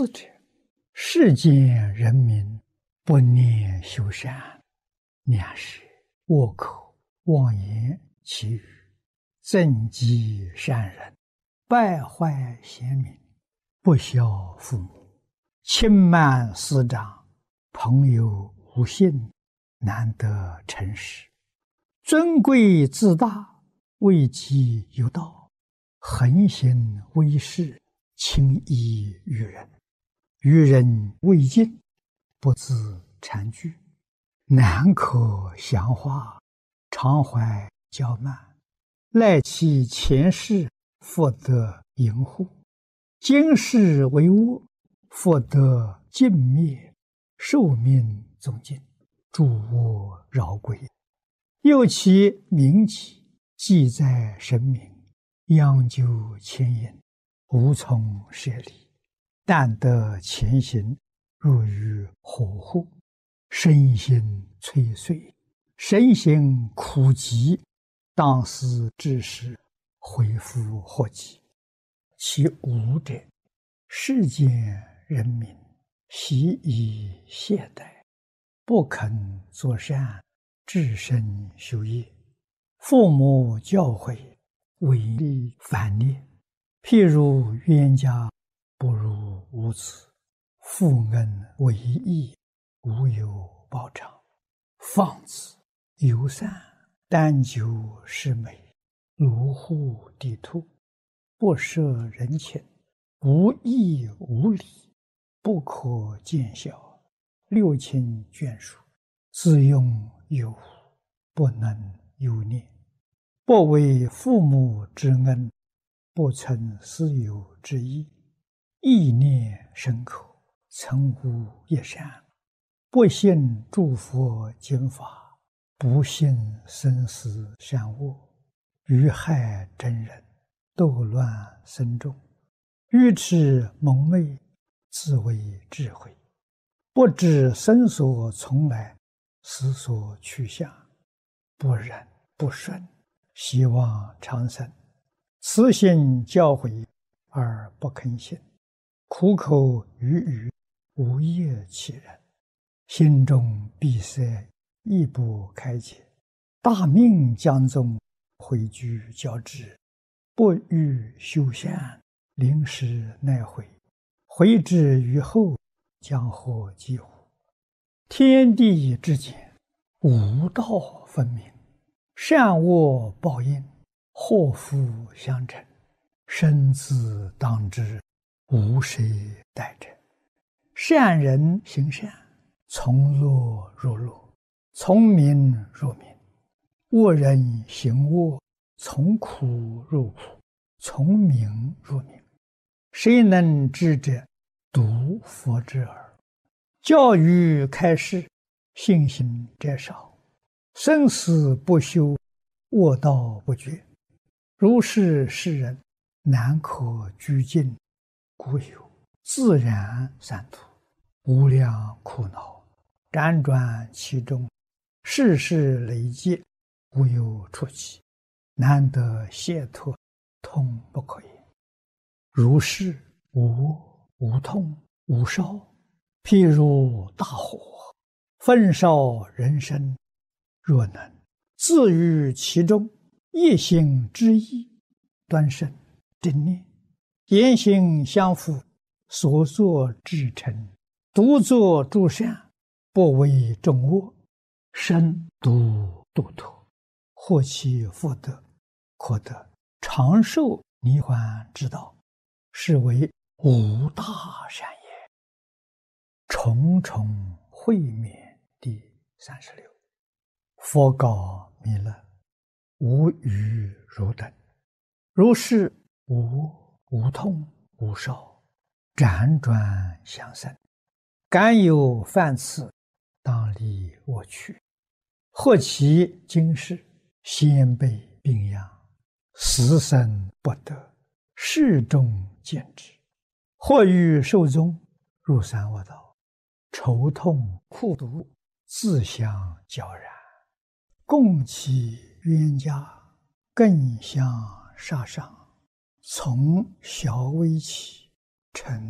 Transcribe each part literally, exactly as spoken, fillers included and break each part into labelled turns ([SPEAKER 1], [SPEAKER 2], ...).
[SPEAKER 1] 四者，世间人民不念修善，两是倭口妄言其语，增积善人，败坏贤民，不孝父母，轻慢师长，朋友无信，难得诚实，尊贵自大，位极有道，横行威势，轻易于人，于人未尽，不自惭惧，难可详化，常怀骄慢，赖其前世，复得淫护，今世为恶，复得尽灭，寿命终尽，诸恶饶归。又其名己，记在神明，央究牵引，无从舍离，但得前行，入于火户，身心摧碎，身心苦极，当思之时，恢复祸及。其五者，世间人民习以懈怠，不肯作善，至身修业，父母教诲，违逆反逆，譬如冤家不如无子，父恩为义，无有报偿，放子游散，单求是美，如护地兔，不摄人情，无义无礼，不可见效，六亲眷属，自用有无，不能有念，不为父母之恩，不存私有之意，意念深刻，曾无一善，不信诸佛经法，不信生死善恶，于害真人，斗乱僧众，愚痴蒙昧，自为智慧，不知生所从来，死所去向，不忍不顺，希望长生，慈心教诲而不肯信，苦口语语，无业其人，心中闭塞，亦不开解，大命将终，回居交织，不欲修善，临时奈悔，悔之于后，将获几乎？天地之间，无道分明，善恶报应，祸福相承，生自当之，无谁代者。善人行善，从乐入乐，从名入名；恶人行恶，从苦入苦，从名入名。谁能知者？独佛之耳。教育开示，信行者少，生死不休，恶道不绝。如是世人，难可居尽，故有自然三途，无量苦恼，辗转其中，世事累积，无有出期，难得解脱，痛不可言。如是无无痛无烧，譬如大火，焚烧人生，若能自于其中，一心之意，端身正念，言行相符，所作至诚，独作诸善，不为众恶，身独度脱，获其福德，可得长寿涅槃之道，是为无大善也。重重会面第三十六。佛告弥勒：无余汝等，如是无无痛无烧，辗转相生，敢有犯次，当离我去。或其今世，先辈病殃，死生不得，世众见之。或欲寿终，入三恶道，愁痛苦毒，自相交然，共其冤家，更相杀伤，从小微起，成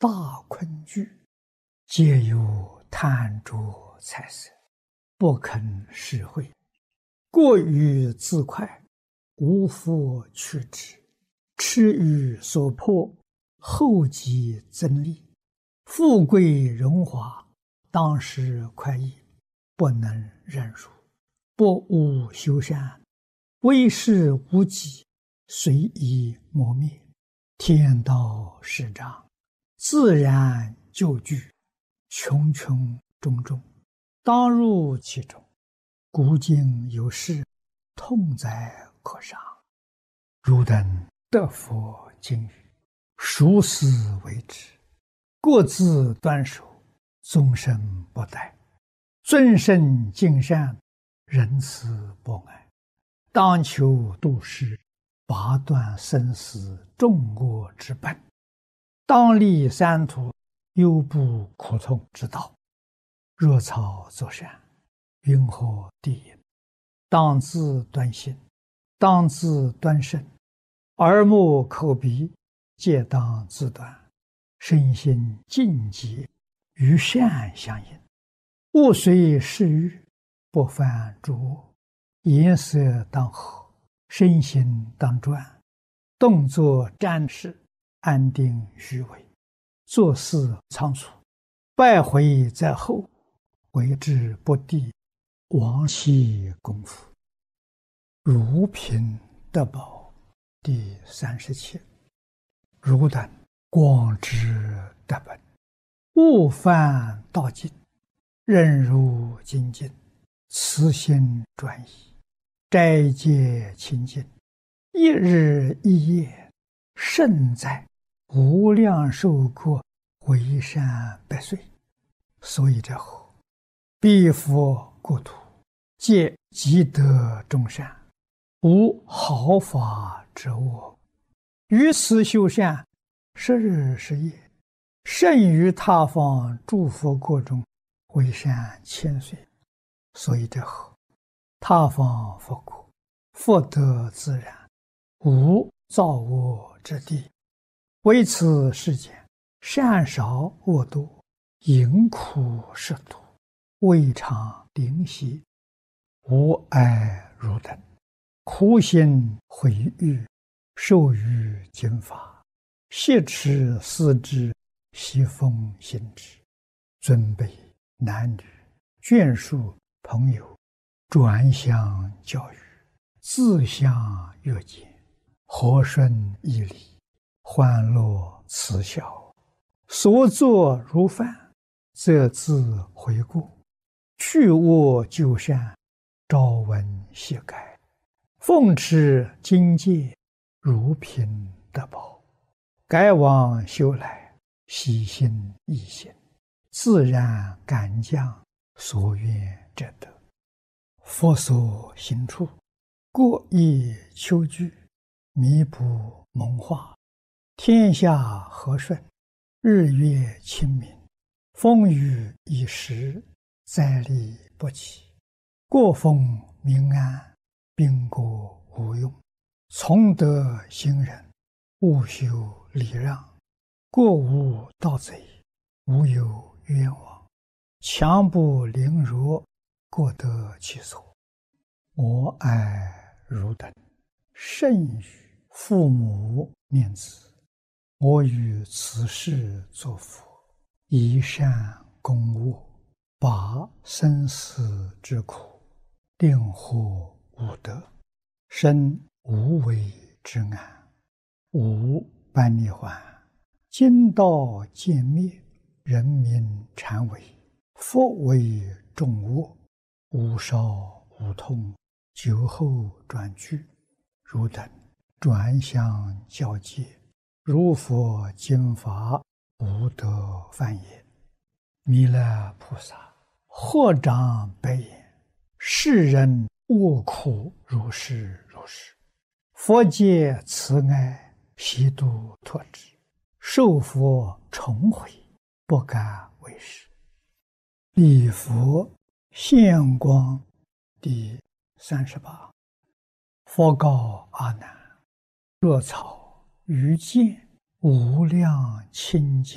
[SPEAKER 1] 大困惧，皆有贪着财色，不肯施惠，过于自快，无复去之，痴于所迫，后继增利，富贵荣华，当时快意，不能忍辱，不务修善，为事无己，随意磨灭，天道始长，自然就具，穷穷种种，当入其中，古今有事，痛哉可伤。汝等得佛经语，熟思为之，各自端守，终身不殆，尊圣敬善，仁慈博爱，当求度世，拔断生死众恶之本，当立三途，忧怖苦痛之道。若草作善，云何地也？当自端心，当自端身，耳目口鼻皆当自端，身心净洁，与善相应，勿随世欲，不犯诸恶，颜色当和，身心当专，动作瞻视，安定虚伪，做事仓促，败毁在后，为之不第，亡其功夫。如贫得宝第三十七。汝等广知得本，勿犯道尽，任如精进，慈心专一，斋戒清净，一日一夜，胜在无量寿国，为善百岁。所以者何？彼佛国土，皆积德众善，无毫发之恶，于此修善，十日十夜，胜于他方诸佛国中，为善千岁。所以者何？他方佛国，福德自然，无造恶之地，为此世间，善少恶多，淫苦食毒，未尝灵犀，无碍汝等，苦心毁誉，受于经法，挟持思之，习奉行之，尊卑男女，眷属朋友，转相教育，自相约见，和顺义理，欢乐慈孝，所作如犯，则自悔过，去恶就善，朝闻夕改，奉持经戒，如贫得宝，改往修来，喜心易行，自然感将，所愿者得。佛所行处，各以求具，弥补蒙化，天下和顺，日月清明，风雨已时，灾利不起，国风民安，兵国无用，从德行仁，务修礼让，国无盗贼，无有冤枉，强不凌弱，各得其所。我爱汝等，甚于父母念子，我于此世作佛，以善攻恶，拔生死之苦，令获无得，生无为之安，无般涅槃，今道见灭，人民禅为，佛为众恶，无少无痛，酒后转去，汝等转相教戒，如佛经法，无得犯也。弥勒菩萨合掌白言：世人恶苦如是如是，佛界慈爱，悉度脱之，受佛重悔，不敢为是。礼佛现光第三十八。佛告阿难：若草于见，无量清净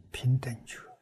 [SPEAKER 1] 平等觉。